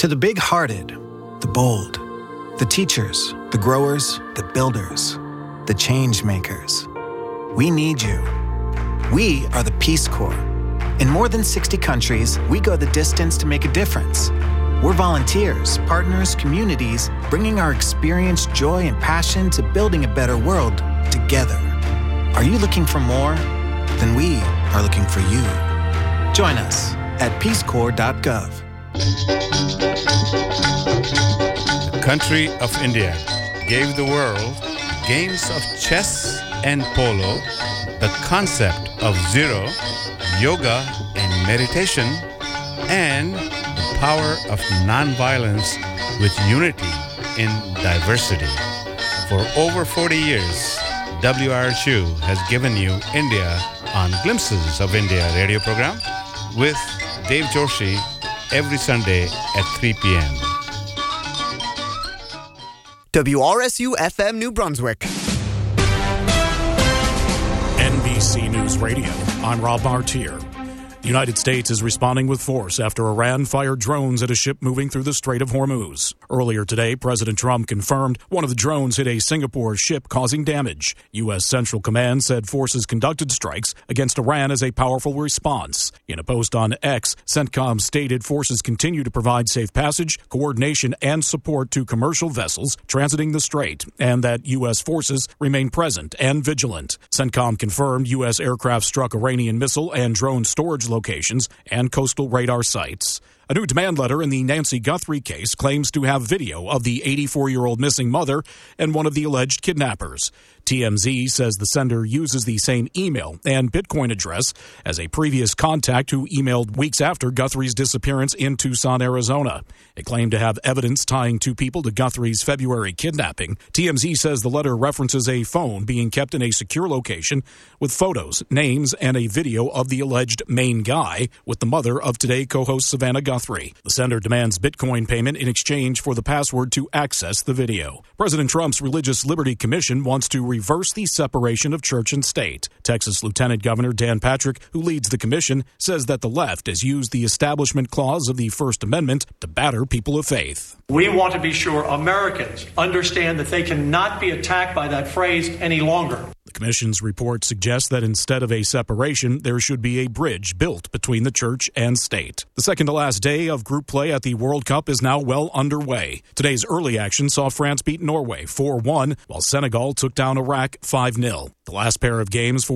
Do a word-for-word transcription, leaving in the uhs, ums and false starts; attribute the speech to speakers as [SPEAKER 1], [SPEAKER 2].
[SPEAKER 1] To the big-hearted, the bold, the teachers, the growers, the builders, the change makers, we need you. We are the Peace Corps. In more than sixty countries, we go the distance to make a difference. We're volunteers, partners, communities, bringing our experience, joy, and passion to building a better world together. Are you looking for more? Then we are looking for you. Join us at peace corps dot gov.
[SPEAKER 2] The country of India gave the world games of chess and polo, the concept of zero, yoga and meditation, and the power of nonviolence with unity in diversity. For over forty years, W R H U has given you India on Glimpses of India radio program with Dave Joshi every Sunday at three p.m.
[SPEAKER 3] W R S U F M New Brunswick.
[SPEAKER 4] N B C News Radio. I'm Rob Martier. The United States is responding with force after Iran fired drones at a ship moving through the Strait of Hormuz. Earlier today, President Trump confirmed one of the drones hit a Singapore ship, causing damage. U S. Central Command said forces conducted strikes against Iran as a powerful response. In a post on X, CENTCOM stated forces continue to provide safe passage, coordination, and support to commercial vessels transiting the strait, and that U S forces remain present and vigilant. CENTCOM confirmed U S aircraft struck Iranian missile and drone storage locations and coastal radar sites. A new demand letter in the Nancy Guthrie case claims to have video of the eighty-four-year-old missing mother and one of the alleged kidnappers. T M Z says the sender uses the same email and Bitcoin address as a previous contact who emailed weeks after Guthrie's disappearance in Tucson, Arizona. It claimed to have evidence tying two people to Guthrie's February kidnapping. T M Z says the letter references a phone being kept in a secure location with photos, names, and a video of the alleged main guy with the mother of Today co-host Savannah Guthrie. The sender demands Bitcoin payment in exchange for the password to access the video. President Trump's Religious Liberty Commission wants to reverse the separation of church and state. Texas Lieutenant Governor Dan Patrick, who leads the commission, says that the left has used the Establishment Clause of the First Amendment to batter people of faith.
[SPEAKER 5] We want to be sure Americans understand that they cannot be attacked by that phrase any longer.
[SPEAKER 4] The commission's report suggests that instead of a separation, there should be a bridge built between the church and state. The second to last day of group play at the World Cup is now well underway. Today's early action saw France beat Norway four one, while Senegal took down Iraq five nil. The last pair of games for